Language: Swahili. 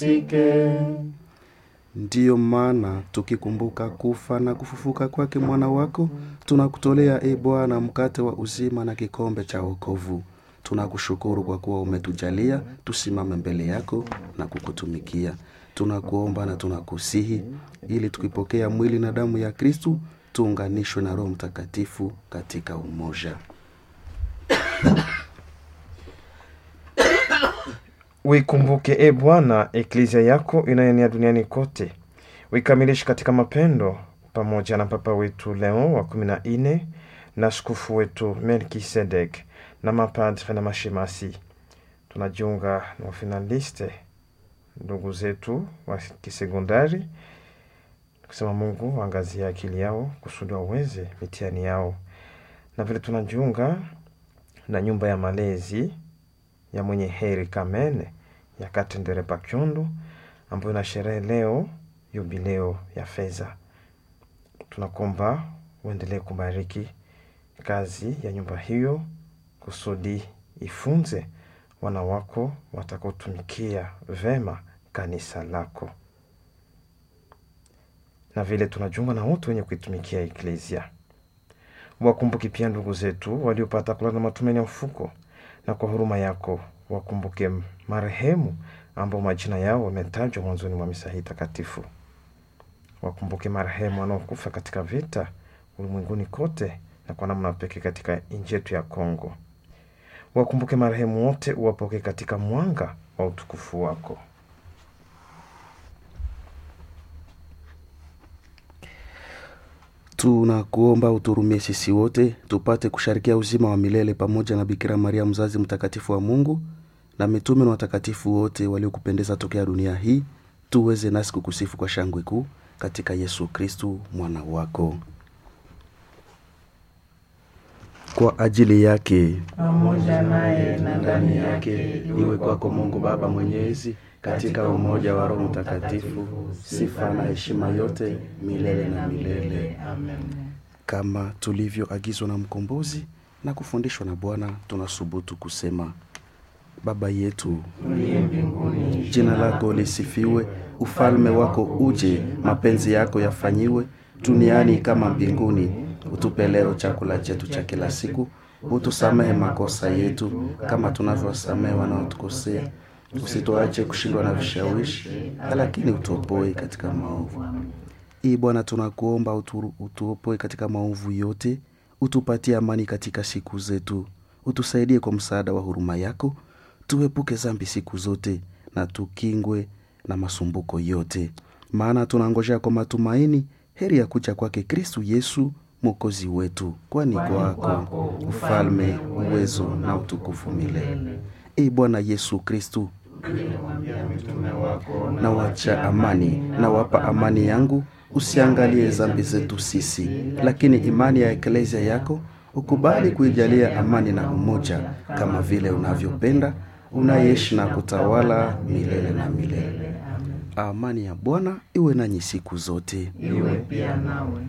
tike. Ndiyo maana tukikumbuka kufa na kufufuka kwake mwana wako, tunakutolea e Bwana mkate wa uzima na kikombe cha wokovu. Tunakushukuru kwa kuwa umetujalia tusimame mbele yako na kukutumikia. Tunakuomba na tunakusihi ili tukipokea mwili na damu ya Kristu tuunganishwe na Roho Mtakatifu katika umoja. Uikumbuke e Bwana eklezia yako inayoenea duniani kote. Uikamilishe katika mapendo pamoja na Papa wetu Leo wa 14 na askofu wetu Melkisedek na mapadre na mashemasi. Tunajiunga na wafinaliste ndugu zetu wa kisekondari, kusema Mungu angazie akili yao kusudi waweze mitihani yao. Na vile tunajiunga na nyumba ya malezi ya mwenye heri Kamene ya Katendere Pakyondo ambayo ina sherehe leo yubileo ya fedha. Tunakomba uendelee kubariki kazi ya nyumba hiyo kusudi ifunze wana wako watakotumikia vema kanisa lako. Na vile tunajiunga na wote wenye kuitumikia eklezia. Wakumbuke pia ndugu zetu waliopata kulala na matumaini ya ufuko, na kwa huruma yako wakumbuke marehemu ambao majina yao wametajwa mwanzoni mwa misa hii takatifu. Wakumbuke marehemu wanaokufa katika vita ulimwenguni kote na kwa namna pekee katika nchi yetu ya Kongo. Wakumbuke marehemu wote, uwapokee katika mwanga wa utukufu wako. Tunakuomba uturumie sisi wote tupate kusharikia uzima wa milele pamoja na Bikira Maria mzazi mtakatifu wa Mungu na mitume na watakatifu wote waliokupendeza tokea dunia hii, tuweze nasi kukusifu kwa shangwe kuu katika Yesu Kristu mwana wako. Kwa ajili yake, pamoja naye na ndani yake, iwe kwako Mungu Baba Mwenyezi, katika umoja wa Roho Mtakatifu, sifa na heshima yote milele na milele. Amen. Kama tulivyoagizwa na mkombozi na kufundishwa na Bwana, tunasubutu kusema: Baba yetu uliye mbinguni, jina lako lisifiwe, ufalme wako uje, mapenzi yako yafanyiwe duniani kama mbinguni. Utupe leo chakula chetu cha kila siku, utusamehe makosa yetu kama tunavyowasamehe wanaotukosea, usituache kushindwa na vishawishi, lakini utuopoe katika maovu. Ee Bwana, tunakuomba utuopoe katika maovu yote, utupatie amani katika siku zetu, utusaidie kwa msaada wa huruma yako, tuepuke dhambi siku zote na tukingwe na masumbuko yote, maana tunangojea kwa matumaini heri ya kuja kwake Kristu Yesu Mwokozi wetu. Kwani kwako ufalme, uwezo na utukufu milele. Ee Bwana Yesu Kristu, na wacha amani, na wapa amani yangu, usiangalie dhambi zetu sisi, lakini imani ya eklezia yako ukubali kuijalia amani na umoja, kama vile unavyopenda, unaishi na kutawala milele na milele. Amani ya Bwana iwe nanyi siku zote. iwe pia nawe.